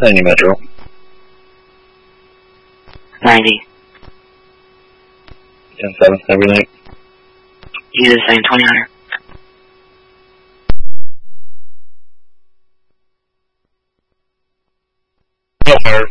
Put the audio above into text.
Any Metro. 90. 10-7, everything. You do the same, 20 higher. No higher.